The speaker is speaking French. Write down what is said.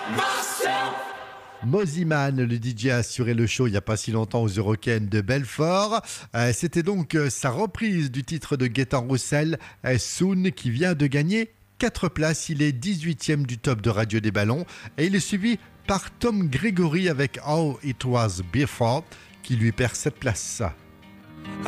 Mosiman, le DJ, a assuré le show il n'y a pas si longtemps aux Eurocaines de Belfort. C'était donc sa reprise du titre de Gaëtan Roussel, Soon, qui vient de gagner 4 places. Il est 18e du top de Radio des Ballons et il est suivi par Tom Gregory avec How It Was Before qui lui perd 7 places.